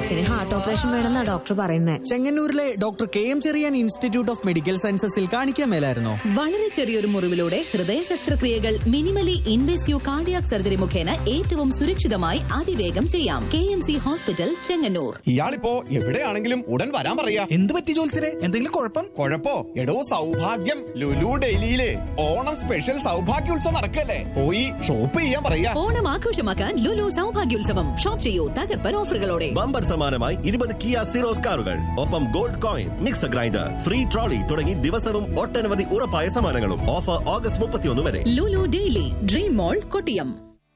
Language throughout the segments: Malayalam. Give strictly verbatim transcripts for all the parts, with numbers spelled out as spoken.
അച്ഛന് ഹാർട്ട് ഓപ്പറേഷൻ വേണമെന്നാ ഡോക്ടർ പറയുന്നത്. ചെങ്ങന്നൂരിലെ doctor K M Cherian institute of medical സയൻസസിൽ കാണിക്കാൻ മേലായിരുന്നോ? വളരെ ചെറിയൊരു മുറിവിലൂടെ ഹൃദയ ശസ്ത്രക്രിയകൾ മിനിമലി ഇൻവേസീവ് കാർഡിയാക് സർജറി മുഖേന ഏറ്റവും സുരക്ഷിതമായി അതിവേഗം ചെയ്യാം. K M C hospital, Chengannur. ഇയാളിപ്പോ എവിടെയാണെങ്കിലും ഉടൻ വരാൻ പറയാ. എന്ത് പറ്റി ജോത്സരെ? എന്തെങ്കിലും കുഴപ്പം? കുഴപ്പോ? എടോ സൗഭാഗ്യം ലുലു ഡൽഹിയിലെ ഓണം സ്പെഷ്യൽ സൗഭാഗ്യോത്സവം നടക്കല്ലേ, പോയി ഷോപ്പ് ചെയ്യാൻ പറയാ. ഓണം ആഘോഷമാക്കാൻ ലുലു സൗഭാഗ്യോത്സവം. ഷോപ്പ് ചെയ്യൂ തകർപ്പൻ ഓഫറുകളോടെ. ബമ്പർ സമ്മാനമായി ഇരുപത് കിയ സീറോസ് കാറുകൾ, ഒപ്പം gold coin, mixer grinder, free trolley തുടങ്ങി ദിവസവും ഒട്ടനവധി ഉറപ്പായ സമ്മാനങ്ങളും. ഓഫർ ഓഗസ്റ്റ് മുപ്പത്തിയൊന്ന് വരെ. ലുലു ഡെയിലി, ഡ്രീം മോൾ, Kottiyam.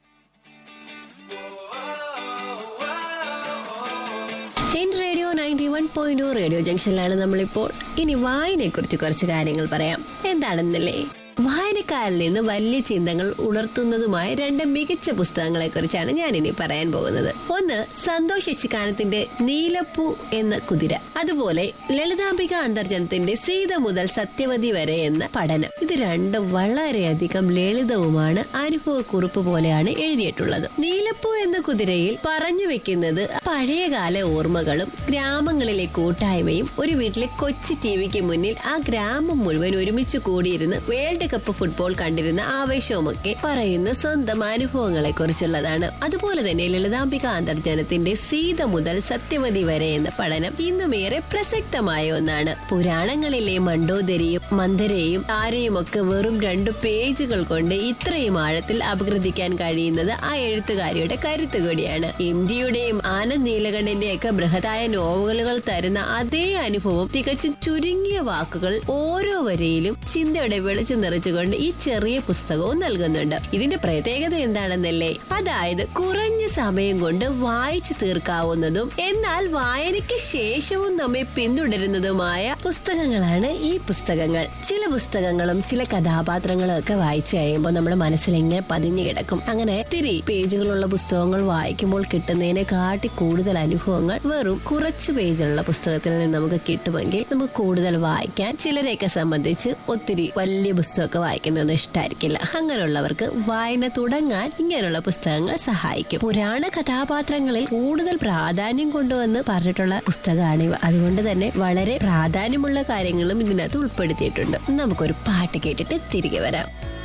Radio ninety one point radio ജംഗ്ഷനിലാണ് നമ്മളിപ്പോൾ. ഇനി വായനയെ കുറിച്ച് കുറച്ച് കാര്യങ്ങൾ പറയാം. എന്താണെന്നല്ലേ, വായനക്കാരിൽ നിന്ന് വലിയ ചിന്തകൾ ഉണർത്തുന്നതുമായ രണ്ട് മികച്ച പുസ്തകങ്ങളെ കുറിച്ചാണ് ഞാനിനി പറയാൻ പോകുന്നത്. ഒന്ന് സന്തോഷ് ചിക്കാനത്തിന്റെ നീലപ്പൂ എന്ന കുതിര, അതുപോലെ ലളിതാംബിക അന്തർജനത്തിന്റെ സീത മുതൽ സത്യവതി വരെ എന്ന പഠനം. ഇത് രണ്ടും വളരെയധികം ലളിതവുമാണ്, അനുഭവക്കുറിപ്പ് പോലെയാണ് എഴുതിയിട്ടുള്ളത്. നീലപ്പൂ എന്ന കുതിരയിൽ പറഞ്ഞു വെക്കുന്നത് പഴയകാല ഓർമ്മകളും ഗ്രാമങ്ങളിലെ കൂട്ടായ്മയും ഒരു വീട്ടിലെ കൊച്ചു ടി വിക്ക് മുന്നിൽ ആ ഗ്രാമം മുഴുവൻ ഒരുമിച്ച് കൂടിയിരുന്ന് വേൾഡ് കപ്പ് ഫുട്ബോൾ കണ്ടിരുന്ന ആവേശവുമൊക്കെ പറയുന്ന സ്വന്തം അനുഭവങ്ങളെ കുറിച്ചുള്ളതാണ്. അതുപോലെ തന്നെ ലളിതാംബിക അന്തർജനത്തിന്റെ സീത മുതൽ സത്യവതി വരെ എന്ന പഠനം ഇന്നുമേറെ പ്രസക്തമായ ഒന്നാണ്. പുരാണങ്ങളിലെ മണ്ടോദരിയും മന്ദരയും താരയും ഒക്കെ വെറും രണ്ടു പേജുകൾ കൊണ്ട് ഇത്രയും ആഴത്തിൽ അപഗ്രഥിക്കാൻ കഴിയുന്നത് ആ എഴുത്തുകാരിയുടെ കരുത്ത് കൂടിയാണ്. എം ഡിയുടെയും ആനന്ദ് നീലകണ്ഠന്റെയും ഒക്കെ ബൃഹത്തായ നോവലുകൾ തരുന്ന അതേ അനുഭവം തികച്ചും ചുരുങ്ങിയ വാക്കുകൾ ഓരോ വരിയിലും ചിന്തയുടെ വെളിച്ചു നിറച്ചുകൊണ്ട് ഈ ചെറിയ പുസ്തകവും നൽകുന്നുണ്ട്. ഇതിന്റെ പ്രത്യേകത എന്താണെന്നല്ലേ, അതായത് കുറഞ്ഞ സമയം കൊണ്ട് വായിച്ചു തീർക്കാവുന്നതും എന്നാൽ വായനയ്ക്ക് ശേഷവും നമ്മെ പിന്തുടരുന്നതുമായ പുസ്തകങ്ങളാണ് ഈ പുസ്തകങ്ങൾ. ചില പുസ്തകങ്ങളും ചില കഥാപാത്രങ്ങളും ഒക്കെ വായിച്ചു കഴിയുമ്പോൾ നമ്മുടെ മനസ്സിൽ ഇങ്ങനെ പതിഞ്ഞു കിടക്കും. അങ്ങനെ ഒത്തിരി പേജുകളുള്ള പുസ്തകങ്ങൾ വായിക്കുമ്പോൾ കിട്ടുന്നതിനെ കാട്ടി കൂടുതൽ അനുഭവങ്ങൾ വെറും കുറച്ച് പേജുള്ള പുസ്തകത്തിൽ നിന്ന് നമുക്ക് കിട്ടുമെങ്കിൽ നമുക്ക് കൂടുതൽ വായിക്കാൻ ചിലരെയൊക്കെ സംബന്ധിച്ച് ഒത്തിരി വലിയ പുസ്തകമൊക്കെ വായിക്കുന്നതൊന്നും ഇഷ്ടമായിരിക്കില്ല. അങ്ങനെയുള്ളവർക്ക് വായന തുടങ്ങാൻ ഇങ്ങനെയുള്ള പുസ്തകങ്ങൾ സഹായിക്കും. പുരാണ കഥാപാത്രങ്ങളിൽ കൂടുതൽ പ്രാധാന്യം കൊണ്ടുവന്ന് പറഞ്ഞിട്ടുള്ള പുസ്തകമാണിവ. അതുകൊണ്ട് തന്നെ വളരെ പ്രാധാന്യമുള്ള കാര്യങ്ങളും ഇതിനകത്ത് ഉൾപ്പെടുത്തിയിട്ടുണ്ട്. നമുക്കൊരു പാട്ട് കേട്ടിട്ട് തിരികെ വരാം.